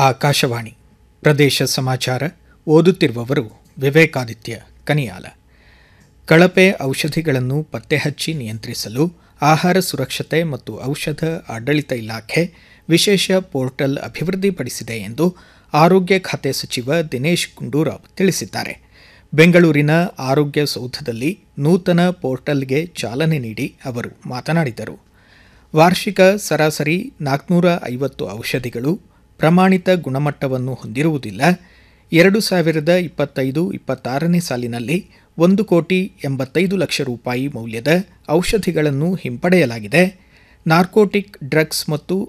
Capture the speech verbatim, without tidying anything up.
ಆಕಾಶವಾಣಿ ಪ್ರದೇಶ ಸಮಾಚಾರ ಓದುತ್ತಿರುವವರು ವಿವೇಕಾದಿತ್ಯ ಕನಿಯಾಲ. ಕಳಪೆ ಔಷಧಿಗಳನ್ನು ಪತ್ತೆಹಚ್ಚಿ ನಿಯಂತ್ರಿಸಲು ಆಹಾರ ಸುರಕ್ಷತೆ ಮತ್ತು ಔಷಧ ಆಡಳಿತ ಇಲಾಖೆ ವಿಶೇಷ ಪೋರ್ಟಲ್ ಅಭಿವೃದ್ಧಿಪಡಿಸಿದೆ ಎಂದು ಆರೋಗ್ಯ ಖಾತೆ ಸಚಿವ ದಿನೇಶ್ ಗುಂಡೂರಾವ್ ತಿಳಿಸಿದ್ದಾರೆ. ಬೆಂಗಳೂರಿನ ಆರೋಗ್ಯ ಸೌಧದಲ್ಲಿ ನೂತನ ಪೋರ್ಟಲ್ಗೆ ಚಾಲನೆ ನೀಡಿ ಅವರು ಮಾತನಾಡಿದರು. ವಾರ್ಷಿಕ ಸರಾಸರಿ ನಾಲ್ಕುನೂರ ಐವತ್ತು ಔಷಧಿಗಳು ಪ್ರಮಾಣಿತ ಗುಣಮಟ್ಟವನ್ನು ಹೊಂದಿರುವುದಿಲ್ಲ. ಎರಡು ಸಾವಿರದ ಇಪ್ಪತ್ತೈದು ಇಪ್ಪತ್ತಾರನೇ ಸಾಲಿನಲ್ಲಿ ಒಂದು ಕೋಟಿ ಎಂಬತ್ತೈದು ಲಕ್ಷ ರೂಪಾಯಿ ಮೌಲ್ಯದ ಔಷಧಿಗಳನ್ನು ಹಿಂಪಡೆಯಲಾಗಿದೆ. ನಾರ್ಕೋಟಿಕ್ ಡ್ರಗ್ಸ್ ಮತ್ತು